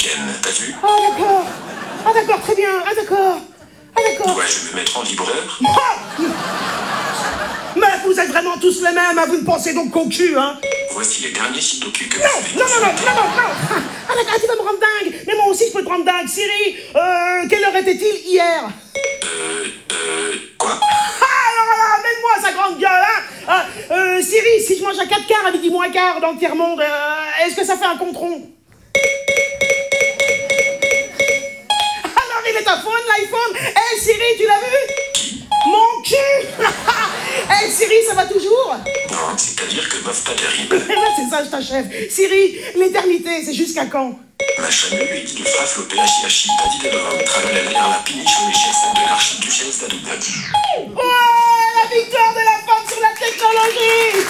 Ken, t'as vu? Ah d'accord. Ah d'accord, très bien. Ah d'accord. Ah d'accord. Dois-je me mettre en vibreur? Ah mais vous êtes vraiment tous les mêmes, hein, vous ne pensez donc qu'au cul, hein? Voici les derniers Sudoku que Non, vous non, pouvez non, non, consulter. non, non, non. Ah d'accord, tu vas me rendre dingue. Mais moi aussi je peux te rendre dingue. Siri, quelle heure était-il hier? Quoi? Ah alors là, amène-moi sa grande gueule, hein. Siri, si je mange à 4 quarts à midi moins quart dans le tiers-monde, est-ce que ça fait un compte rond? Alors il est à fond l'iPhone. Hé Siri, tu l'as vu? Mon cul. Hé Siri, ça va toujours? Non, c'est-à-dire que meuf pas terrible. C'est ça, je t'achève. Siri, l'éternité, c'est jusqu'à quand? Machin lui dit de frafloper hachi pas dit de devant tralalala la piniche au chef de l'archiduchesse d'Adoubadi. Oh, la victoire de la femme sur la technologie.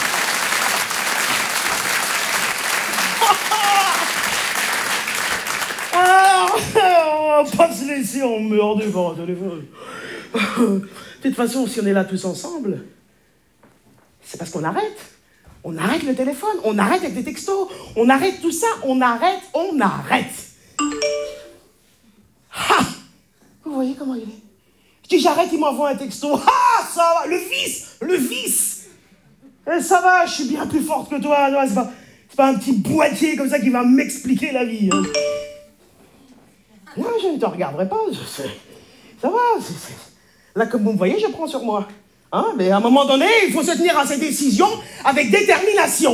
On va pas se laisser emmerder par un téléphone. De toute façon, si on est là tous ensemble, c'est parce qu'on arrête. On arrête le téléphone, on arrête avec les textos, on arrête tout ça, on arrête. Ha! Vous voyez comment il est? Je dis j'arrête, il m'envoie un texto. Ah, ça va, le vice. Et ça va, je suis bien plus forte que toi. Non, c'est pas un petit boîtier comme ça qui va m'expliquer la vie. Hein. Non, je ne te regarderai pas. Ça va. Là, comme vous me voyez, je prends sur moi. Hein, mais à un moment donné, il faut se tenir à ses décisions avec détermination.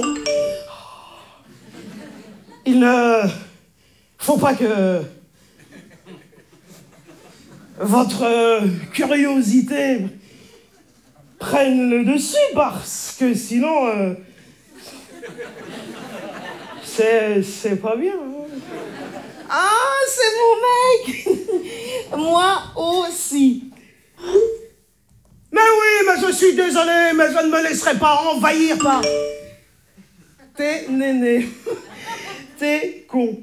Il ne faut pas que votre curiosité prenne le dessus, parce que sinon, c'est pas bien. Hein. Ah, c'est mon mec. Moi aussi. Mais oui, mais je suis désolé, mais je ne me laisserai pas envahir par... T'es néné. T'es con.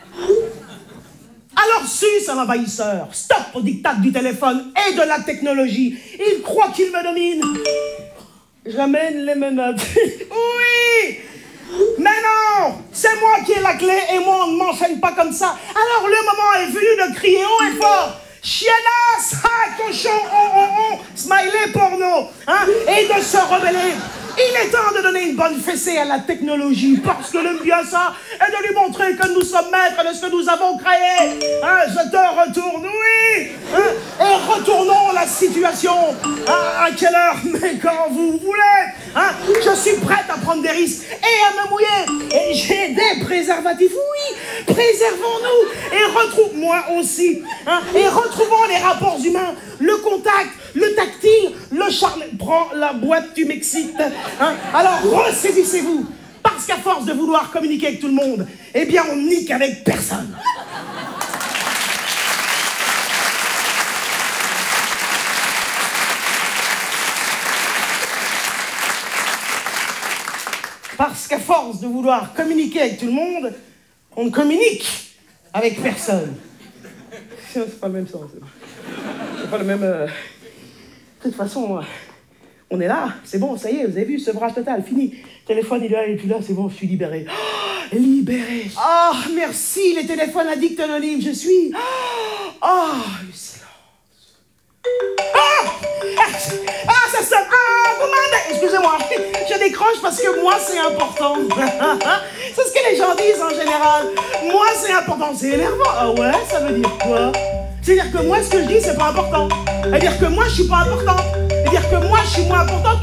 Alors suce un envahisseur. Stop au diktat du téléphone et de la technologie. Il croit qu'il me domine. J'amène les menottes. Oui. Mais non, c'est moi qui ai la clé et moi on ne m'enchaîne pas comme ça. Alors le moment est venu de crier haut et fort. Chiennasse, cochon, smiley porno, hein, et de se rebeller. Il est temps de donner une bonne fessée à la technologie, parce que le bien ça est de lui montrer que nous sommes maîtres de ce que nous avons créé. Hein, je te retourne, oui, hein, et retournons la situation. À quelle heure? Mais quand vous voulez. Hein, je suis prête à prendre des risques et à me mouiller. Et j'ai des préservatifs, oui. Préservons-nous et retrouve-moi aussi. Hein, et retrouvons les rapports humains, le contact, le tactile, le charme. Prends la boîte, tu m'excites. Hein, alors ressaisissez-vous. Parce qu'à force de vouloir communiquer avec tout le monde, eh bien on nique avec personne. Parce qu'à force de vouloir communiquer avec tout le monde, on ne communique avec personne. C'est pas le même sens. C'est pas le même... De toute façon, on est là, c'est bon, ça y est, vous avez vu, sevrage total, fini. Téléphone, il est là, et puis là, c'est bon, je suis libéré. Oh, libéré. Oh, merci, les téléphones addicts anonymes, je suis... Oh, le silence. Ça sonne. Excusez-moi, je décroche parce que moi c'est important. C'est ce que les gens disent en général. Moi c'est important, c'est énervant. Ah ouais, ça veut dire quoi? C'est-à-dire que moi ce que je dis c'est pas important. C'est-à-dire que moi je suis pas important. C'est-à-dire que moi je suis moins important que